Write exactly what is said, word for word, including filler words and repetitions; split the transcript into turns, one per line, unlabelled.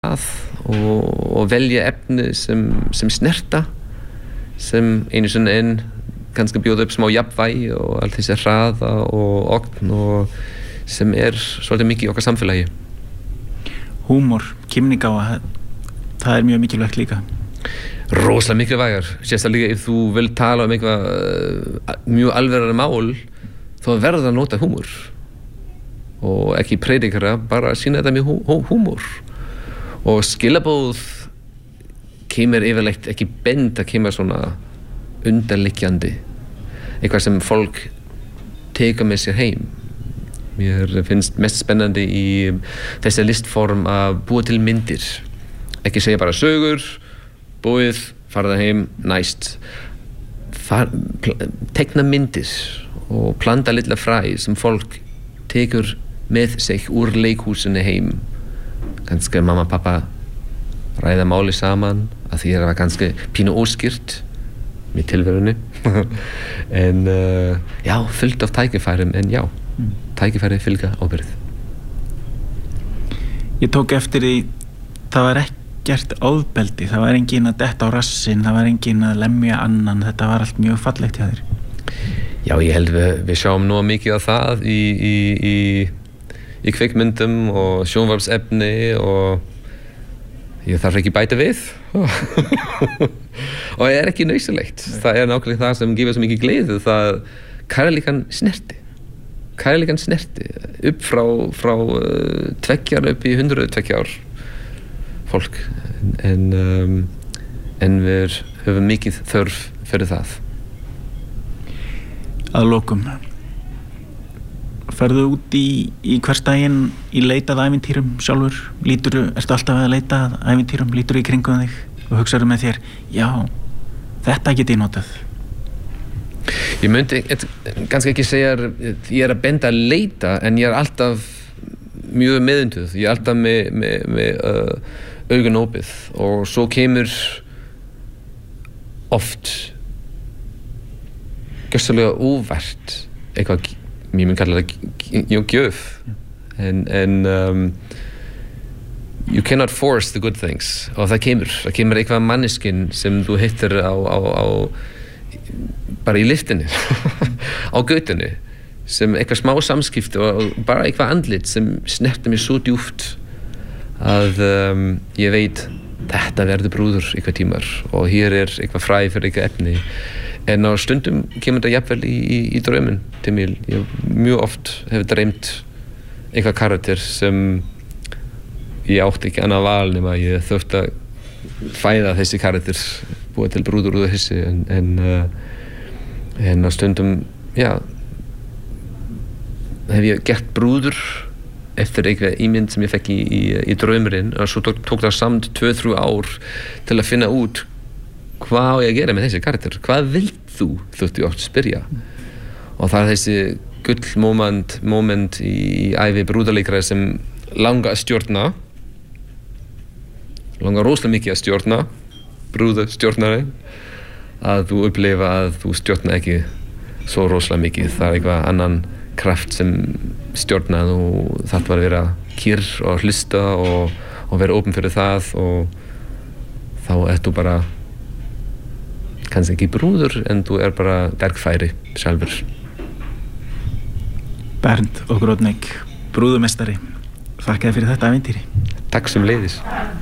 að og, og velja efni sem, sem snerta, sem einu sinni enn kannski bjóða upp smá jafnvægi og allt þessi hraða og ogn og sem er svolítið mikið í okkar samfélagi.
Húmor, kímnigáfa, það er mjög mikilvægt líka.
Rosalega mikilvægar, sérstaklega ef þú vil tala um eitthvað mjög alvarlegt mál, þá verður það að nota húmor og ekki predikara, bara sýna þetta með hú húmor og skilaboð kemur yfirleitt ekki beint, það kemur svona undarliggjandi, eitthvað sem fólk tekur með sér heim. Mér finnst mest spennandi í þessi listform að búa til myndir, ekki segja bara sögur, búið, fara það heim, næst. Far, tekna myndir og planta litla fræ sem fólk tekur með sig úr leikhúsinu heim. Kannski mamma og pappa ræða máli saman, að því það var kannski pínu óskýrt með tilverunni. en uh, já, fullt af tækifærum, en já, mm. tækifæri fylgja ábyrgð.
Ég tók eftir því, það var ekkert ofbeldi, það var enginn að detta á rassinn, það var enginn að lemja annan, þetta var allt mjög fallegt hjá þér.
Já, ég held við, við sjáum nú mikið af það í, í, í, í kvikmyndum og sjónvarpsefni og ég þarf ekki bæta við og það er ekki nauðsynlegt. Það er nákvæmlega það sem gefur svo mikið gleði, það kærleikan snerti kærleikan snerti upp frá, frá uh, tveggjar upp í hundruð tveggjar fólk en, um, en við höfum mikið þörf fyrir það.
Að lokum, ferðu út í, í hversdaginn í leitað ævintýrum sjálfur? Líturðu, ertu alltaf að leita að ævintýrum? Líturðu í kringum þig og hugsaðu með þér, já, þetta get ég notað?
Ég myndi kannski ekki segja að ég er að benda að leita, en ég er alltaf mjög meðunduð. Ég er alltaf með, með, með uh, augun opið og svo kemur oft gjörsamlega óvart eitthvað, ég mun kalla það gjöf en, en um, you cannot force the good things og það kemur, það kemur eitthvað manneskinn sem þú hittir á, á, á bara í lyftinni á götunni sem eitthvað smá samskipti og bara eitthvað andlit sem snerti mig svo djúpt að um, ég veit þetta verður brúður eitthvað tímar og hér er eitthvað fræ fyrir eitthvað efni. En á stundum kemur þetta jafnvel í, í, í drauminn til mér. Ég mjög oft hef dreymt eitthvað karakter sem ég átti ekki annað val nema ég þurfti að fæða þessi karakter, búa til brúður úr þessi en, en, uh, en á stundum, já, hef ég gert brúður eftir eitthvað ímynd sem ég fekk í, í, í draumurinn og svo tók, tók það samt tvö, þrjú ár til að finna út hvað á ég að gera með þessi karakter? Hvað vilt þú? Þurfti ég oft að spyrja. Og það er þessi gull moment, moment í ævi brúðarleikara sem langa að stjórna, langa rosalega mikið að stjórna, brúðarstjórnari, að þú upplifa að þú stjórna ekki svo rosalega mikið. Það er eitthvað annan kraft sem stjórnað og það var að vera kyrr og hlusta og, og vera opinn fyrir það og þá ert þú bara kannski ekki brúður, en þú er bara verkfæri sjálfur.
Bernd Ogrodnik, brúðumestari, þakka þér fyrir þetta ævintýri.
Takk sem leiðis.